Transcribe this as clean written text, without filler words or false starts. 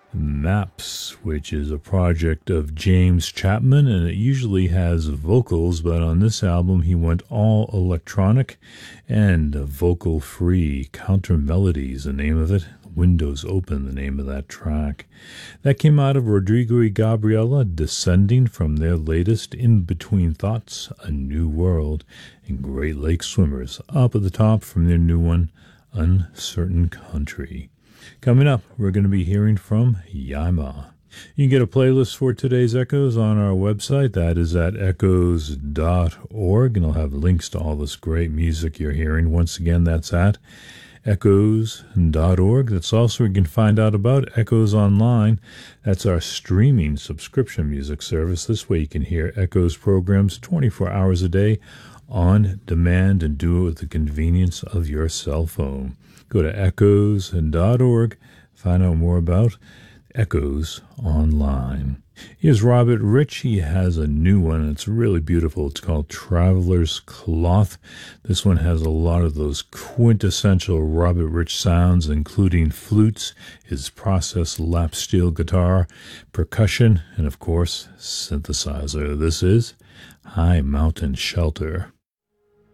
Maps, which is a project of James Chapman, and it usually has vocals, but on this album he went all electronic and vocal free. Counter Melodies, the name of it. Windows Open, the name of that track. That came out of Rodrigo y Gabriela, descending from their latest In Between Thoughts, A New World, and Great Lake Swimmers, up at the top from their new one, Uncertain Country. Coming up, we're going to be hearing from Yaima. You can get a playlist for today's Echoes on our website. That is at echoes.org, and I'll have links to all this great music you're hearing. Once again, that's at echoes.org. That's also where you can find out about Echoes Online. That's our streaming subscription music service. This way you can hear Echoes programs 24 hours a day on demand and do it with the convenience of your cell phone. Go to echoes.org, find out more about Echoes Online. Here's Robert Rich. He has a new one, and it's really beautiful. It's called Traveler's Cloth. This one has a lot of those quintessential Robert Rich sounds, including flutes, his processed lap steel guitar, percussion, and of course, synthesizer. This is High Mountain Shelter.